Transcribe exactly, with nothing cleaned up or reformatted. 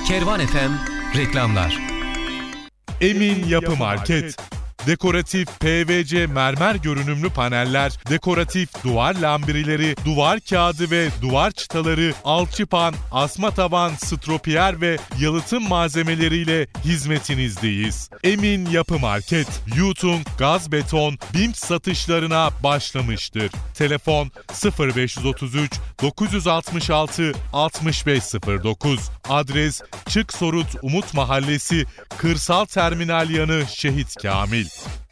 Kervan F M reklamlar. Emin Yapı Market. Dekoratif P V C mermer görünümlü paneller, dekoratif duvar lambirileri, duvar kağıdı ve duvar çıtaları, alçıpan, asma tavan, stropiyer ve yalıtım malzemeleriyle hizmetinizdeyiz. Emin Yapı Market, Yutong Gaz Beton, B İ M S satışlarına başlamıştır. Telefon sıfır beş otuz üç dokuz altı altı altmış beş sıfır dokuz. Adres Çık Sorut Umut Mahallesi, Kırsal Terminal yanı Şehit Kamil.